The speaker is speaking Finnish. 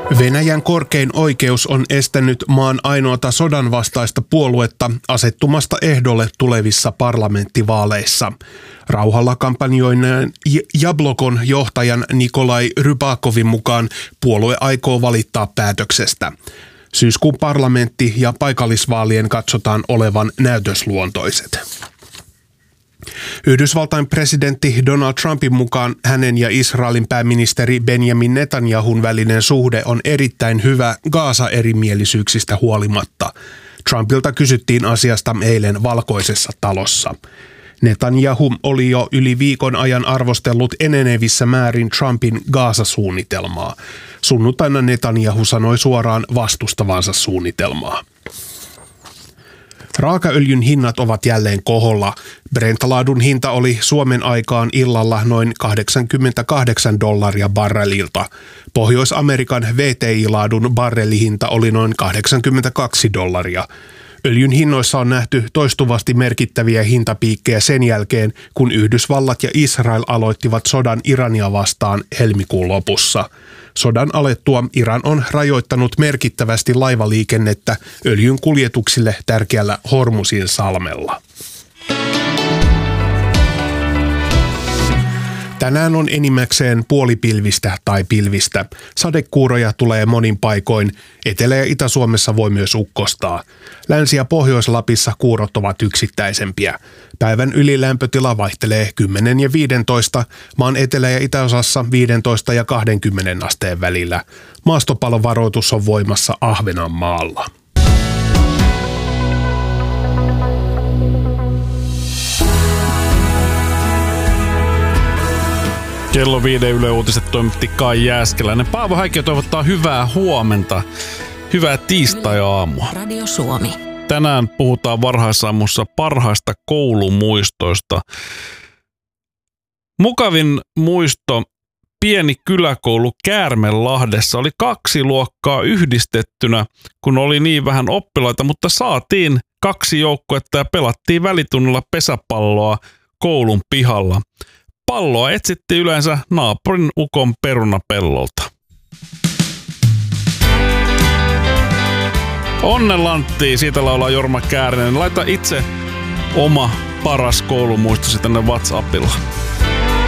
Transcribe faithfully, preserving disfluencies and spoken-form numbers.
Venäjän korkein oikeus on estänyt maan ainoata sodan vastaista puoluetta asettumasta ehdolle tulevissa parlamenttivaaleissa. Rauhalla kampanjoineen Jablokon johtajan Nikolai Rybakovin mukaan puolue aikoo valittaa päätöksestä. Syyskuun parlamentti- ja paikallisvaalien katsotaan olevan näytösluontoiset. Yhdysvaltain presidentti Donald Trumpin mukaan hänen ja Israelin pääministeri Benjamin Netanyahun välinen suhde on erittäin hyvä Gaasa-erimielisyyksistä huolimatta. Trumpilta kysyttiin asiasta eilen Valkoisessa talossa. Netanyahu oli jo yli viikon ajan arvostellut enenevissä määrin Trumpin Gaasa-suunnitelmaa. Sunnuntaina Netanyahu sanoi suoraan vastustavansa suunnitelmaa. Raakaöljyn hinnat ovat jälleen koholla. Brent-laadun hinta oli Suomen aikaan illalla noin kahdeksankymmentäkahdeksan dollaria barrelilta. Pohjois-Amerikan V T I-laadun barrelihinta oli noin kahdeksankymmentäkaksi dollaria. Öljyn hinnoissa on nähty toistuvasti merkittäviä hintapiikkejä sen jälkeen, kun Yhdysvallat ja Israel aloittivat sodan Irania vastaan helmikuun lopussa. Sodan alettua Iran on rajoittanut merkittävästi laivaliikennettä öljyn kuljetuksille tärkeällä Hormuzin salmella. Tänään on enimmäkseen puolipilvistä tai pilvistä. Sadekuuroja tulee monin paikoin. Etelä- ja Itä-Suomessa voi myös ukkostaa. Länsi- ja Pohjois-Lapissa kuurot ovat yksittäisempiä. Päivän ylilämpötila vaihtelee kymmenen ja viisitoista, maan etelä- ja itäosassa viisitoista ja kaksikymmentä asteen välillä. Maastopalovaroitus on voimassa Ahvenanmaalla. Kello viiden Yle Uutiset toimitti Kai Jääskeläinen. Paavo Häikkiö toivottaa hyvää huomenta. Hyvää tiistai-aamua. Radio Suomi. Tänään puhutaan varhaisaamussa parhaista koulumuistoista. Mukavin muisto pieni kyläkoulu Käärmenlahdessa oli kaksi luokkaa yhdistettynä, kun oli niin vähän oppilaita, mutta saatiin kaksi joukkuetta ja pelattiin välitunnilla pesäpalloa koulun pihalla. Palloa etsittiin yleensä naapurin ukon perunapellolta. Onnelanttiin, siitä laulaa Jorma Käärinen. Laita itse oma paras koulumuistosi tänne WhatsAppilla.